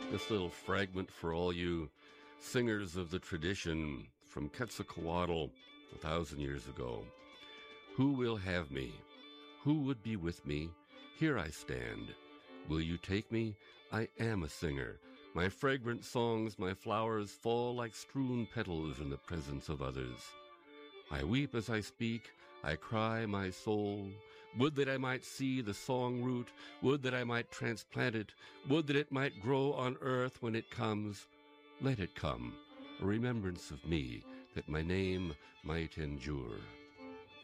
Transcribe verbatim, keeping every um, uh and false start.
This little fragment for all you singers of the tradition from Quetzalcoatl a thousand years ago. Who will have me? Who would be with me? Here I stand. Will you take me? I am a singer. My fragrant songs, my flowers fall like strewn petals in the presence of others. I weep as I speak, I cry my soul. Would that I might see the song root, would that I might transplant it, would that it might grow on earth when it comes. Let it come, a remembrance of me, that my name might endure.